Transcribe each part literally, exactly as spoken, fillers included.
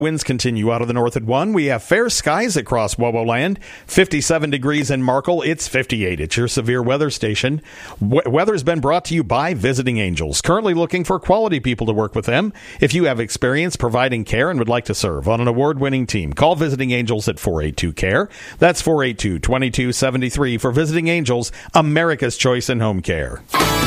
Winds continue out of the north at one. We have fair skies across WOWO land. fifty-seven degrees in Markle. It's fifty-eight at your severe weather station. W- weather's been brought to you by Visiting Angels. Currently looking for quality people to work with them. If you have experience providing care and would like to serve on an award-winning team, call Visiting Angels at four eight two care. That's four eight two, two two seven three for Visiting Angels, America's choice in home care.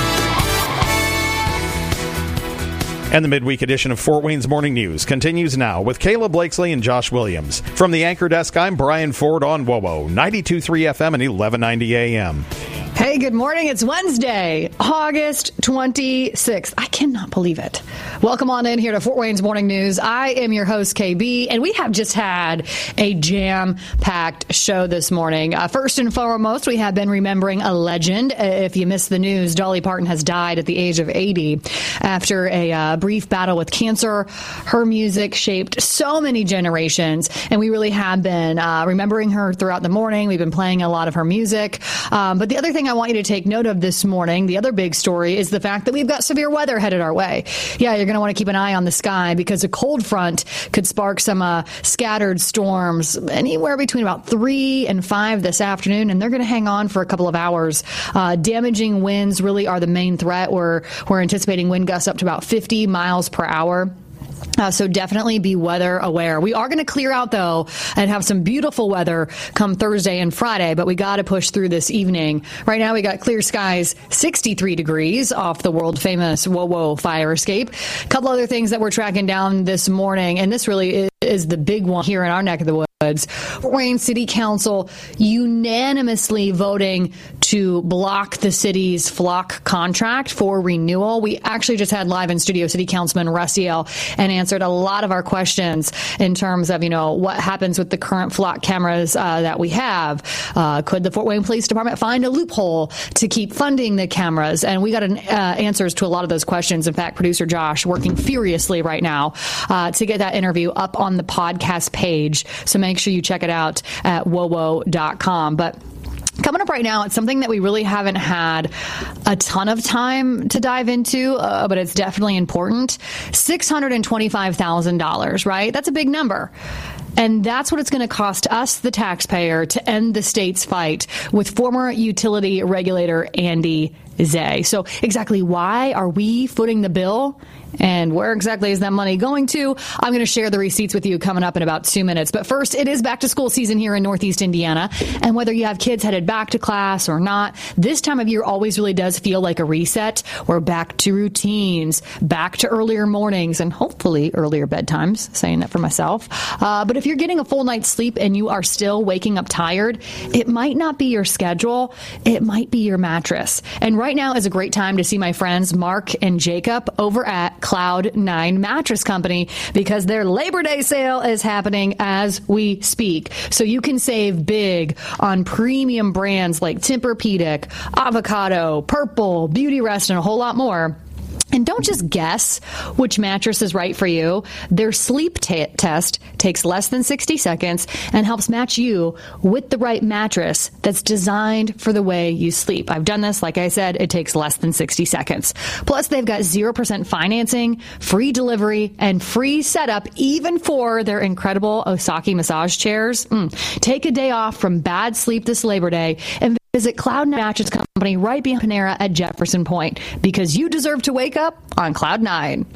And the midweek edition of Fort Wayne's Morning News continues now with Kayla Blakesley and Josh Williams. From the Anchor Desk, I'm Brian Ford on WOWO, ninety-two point three F M and eleven ninety A M. Hey, good morning. It's Wednesday, August twenty-sixth. I cannot believe it. Welcome on in here to Fort Wayne's Morning News. I am your host, K B, and we have just had a jam-packed show this morning. Uh, first and foremost, we have been remembering a legend. Uh, if you missed the news, Dolly Parton has died at the age of eighty after a uh, brief battle with cancer. Her music shaped so many generations, and we really have been uh, remembering her throughout the morning. We've been playing a lot of her music. Um, but the other thing I want you to take note of this morning, the other big story, is the fact that we've got severe weather headed our way. Yeah, you're going to want to keep an eye on the sky because a cold front could spark some uh, scattered storms anywhere between about three and five this afternoon, and they're going to hang on for a couple of hours. Uh, damaging winds really are the main threat. We're, we're anticipating wind gusts up to about fifty miles per hour. Uh, so definitely be weather aware. We are going to clear out, though, and have some beautiful weather come Thursday and Friday, but we got to push through this evening. Right now, we got clear skies, sixty-three degrees off the world-famous WOWO fire escape. A couple other things that we're tracking down this morning, and this really is, is the big one here in our neck of the woods. Fort Wayne City Council unanimously voting to block the city's flock contract for renewal. We actually just had live in studio City Councilman Russiel and answered a lot of our questions in terms of, you know, what happens with the current flock cameras uh, that we have. Uh, could the Fort Wayne Police Department find a loophole to keep funding the cameras? And we got an, uh, answers to a lot of those questions. In fact, producer Josh working furiously right now uh, to get that interview up on the podcast page. So make sure you check it out at wowo dot com. But coming up right now, it's something that we really haven't had a ton of time to dive into, uh, but it's definitely important. six hundred twenty-five thousand dollars, right? That's a big number. And that's what it's going to cost us, the taxpayer, to end the state's fight with former utility regulator Andy Zay. So exactly why are we footing the bill? And where exactly is that money going to? I'm going to share the receipts with you coming up in about two minutes. But first, it is back to school season here in Northeast Indiana. And whether you have kids headed back to class or not, this time of year always really does feel like a reset. We're back to routines, back to earlier mornings, and hopefully earlier bedtimes, saying that for myself. Uh, but if you're getting a full night's sleep and you are still waking up tired, it might not be your schedule. It might be your mattress. And right now is a great time to see my friends Mark and Jacob over at Cloud nine Mattress Company because their Labor Day sale is happening as we speak. So you can save big on premium brands like Tempur-Pedic, Avocado, Purple, Beauty Rest, and a whole lot more. And don't just guess which mattress is right for you. Their sleep t- test takes less than sixty seconds and helps match you with the right mattress that's designed for the way you sleep. I've done this. Like I said, it takes less than sixty seconds. Plus, they've got zero percent financing, free delivery, and free setup, even for their incredible Osaki massage chairs. Mm. Take a day off from bad sleep this Labor Day and visit Cloud nine Mattress Company right behind Panera at Jefferson Point because you deserve to wake up on Cloud nine.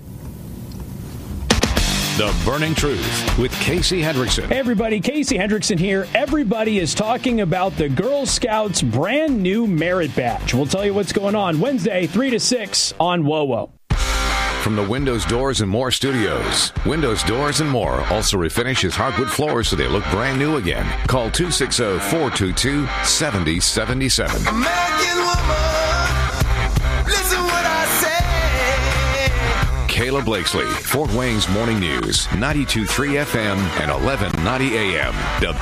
The Burning Truth with Casey Hendrickson. Hey everybody, Casey Hendrickson here. Everybody is talking about the Girl Scouts brand new merit badge. We'll tell you what's going on Wednesday, three to six on WOWO. From the Windows, Doors, and More studios, Windows, Doors, and More also refinishes hardwood floors so they look brand new again. Call two six zero, four two two, seven zero seven seven. American woman, listen what I say. Kayla Blakesley, Fort Wayne's Morning News, ninety-two point three F M and eleven ninety A M.